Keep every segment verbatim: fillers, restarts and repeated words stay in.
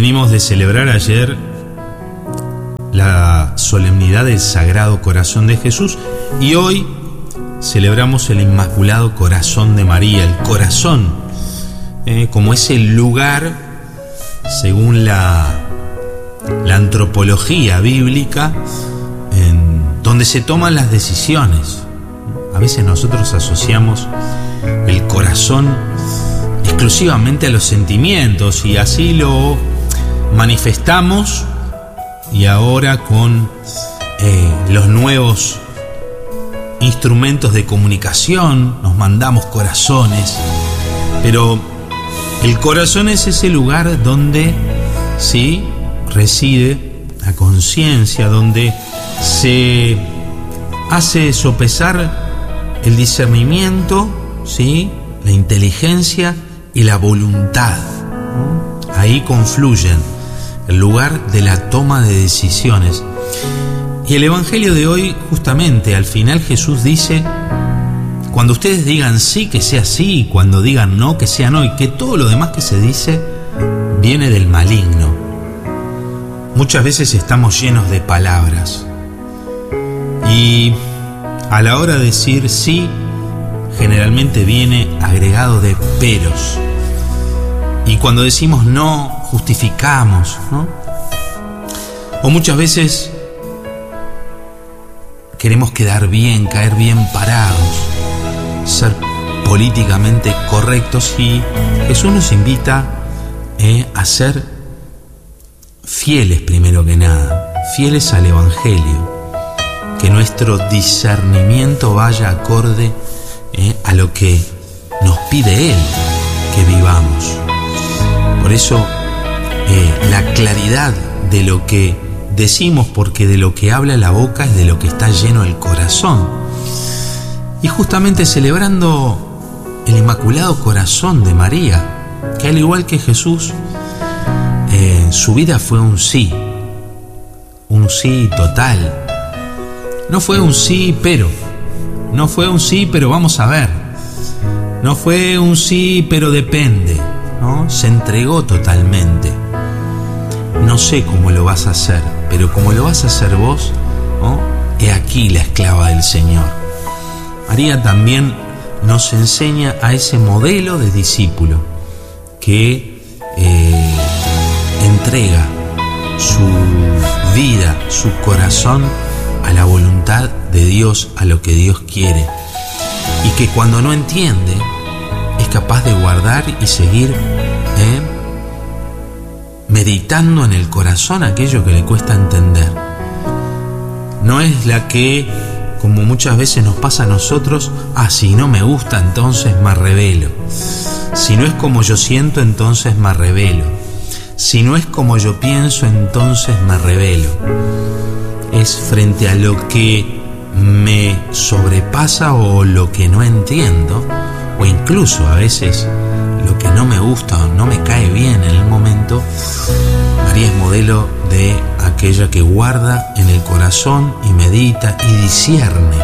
Venimos de celebrar ayer la solemnidad del Sagrado Corazón de Jesús y hoy celebramos el Inmaculado Corazón de María, el corazón, eh, como ese lugar, según la, la antropología bíblica, en donde se toman las decisiones. A veces nosotros asociamos el corazón exclusivamente a los sentimientos y así lo manifestamos, y ahora con eh, los nuevos instrumentos de comunicación nos mandamos corazones, pero el corazón es ese lugar donde sí reside la conciencia, donde se hace sopesar el discernimiento, sí, la inteligencia y la voluntad. Ahí confluyen, el lugar de la toma de decisiones. Y el Evangelio de hoy, justamente al final, Jesús dice: cuando ustedes digan sí, que sea sí, y cuando digan no, que sea no, y que todo lo demás que se dice viene del maligno. Muchas veces estamos llenos de palabras y a la hora de decir sí, generalmente viene agregado de peros. Y cuando decimos no, justificamos, ¿no? O muchas veces queremos quedar bien, caer bien parados, ser políticamente correctos, y Jesús nos invita eh, a ser fieles primero que nada, fieles al Evangelio, que nuestro discernimiento vaya acorde eh, a lo que nos pide Él que vivamos. Por eso eh, la claridad de lo que decimos, porque de lo que habla la boca es de lo que está lleno el corazón. Y justamente celebrando el Inmaculado Corazón de María, que al igual que Jesús, eh, su vida fue un sí, un sí total. No fue un sí pero, no fue un sí pero vamos a ver, no fue un sí pero depende, ¿no? Se entregó totalmente. No sé cómo lo vas a hacer, pero como lo vas a hacer vos, ¿no? He aquí la esclava del Señor. María también nos enseña a ese modelo de discípulo que eh, entrega su vida, su corazón a la voluntad de Dios, a lo que Dios quiere, y que cuando no entiende es capaz de guardar y seguir ¿eh? meditando en el corazón aquello que le cuesta entender. No es la que, como muchas veces nos pasa a nosotros, ah, si no me gusta entonces me rebelo, si no es como yo siento entonces me rebelo, si no es como yo pienso entonces me rebelo. Es frente a lo que me sobrepasa o lo que no entiendo, o incluso a veces lo que no me gusta o no me cae bien en el momento. María es modelo de aquella que guarda en el corazón y medita y discierne.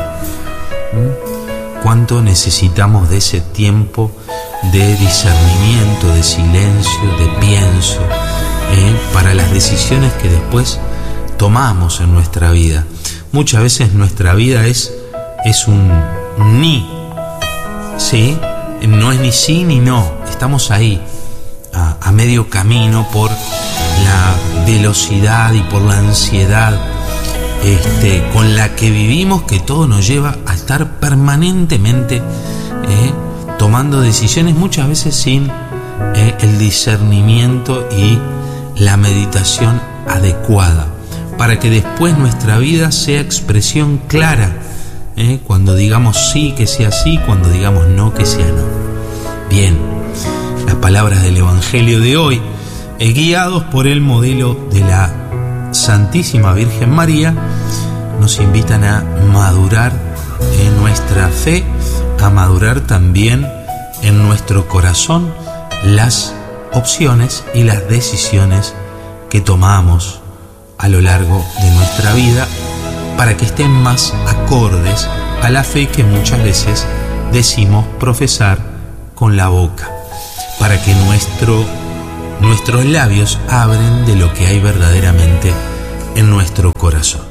¿Mm? ¿Cuánto necesitamos de ese tiempo de discernimiento, de silencio, de pienso, eh, para las decisiones que después tomamos en nuestra vida? Muchas veces nuestra vida es, es un ni, ¿sí? No es ni sí ni no, estamos ahí, a, a medio camino por la velocidad y por la ansiedad este, con la que vivimos, que todo nos lleva a estar permanentemente eh, tomando decisiones, muchas veces sin eh, el discernimiento y la meditación adecuada, para que después nuestra vida sea expresión clara, ¿eh? Cuando digamos sí, que sea sí, cuando digamos no, que sea no. Bien, las palabras del Evangelio de hoy, eh, guiados por el modelo de la Santísima Virgen María, nos invitan a madurar en nuestra fe, a madurar también en nuestro corazón las opciones y las decisiones que tomamos a lo largo de nuestra vida, para que estén más acordes a la fe que muchas veces decimos profesar con la boca, para que nuestro nuestros labios hablen de lo que hay verdaderamente en nuestro corazón.